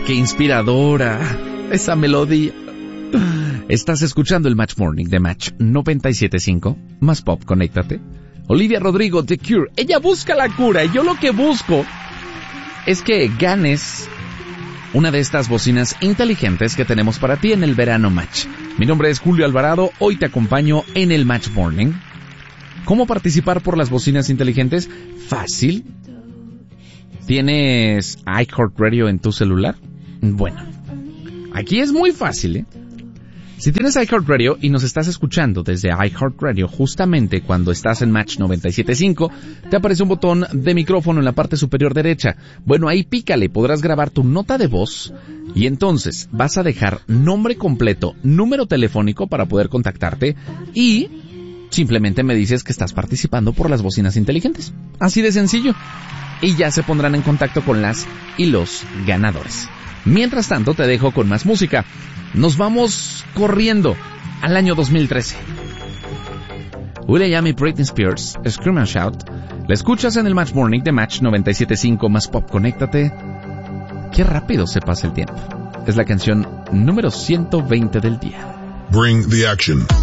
qué inspiradora esa melodía. Estás escuchando el Match Morning de Match 97.5, más pop, conéctate. Olivia Rodrigo, The Cure. Ella busca la cura y yo lo que busco es que ganes una de estas bocinas inteligentes que tenemos para ti en el verano Match. Mi nombre es Julio Alvarado, hoy te acompaño en el Match Morning. ¿Cómo participar por las bocinas inteligentes? Fácil. ¿Tienes iHeartRadio en tu celular? Bueno, aquí es muy fácil, ¿eh? Si tienes iHeartRadio y nos estás escuchando desde iHeartRadio justamente cuando estás en Match 97.5, te aparece un botón de micrófono en la parte superior derecha. Bueno, ahí pícale, podrás grabar tu nota de voz y entonces vas a dejar nombre completo, número telefónico para poder contactarte y simplemente me dices que estás participando por las bocinas inteligentes. Así de sencillo. Y ya se pondrán en contacto con las y los ganadores. Mientras tanto, te dejo con más música. Nos vamos corriendo al año 2013. will.i.am y Britney Spears, Scream and Shout. La escuchas en el Match Morning de Match 97.5 más pop. Conéctate. Qué rápido se pasa el tiempo. Es la canción número 120 del día. Bring the action.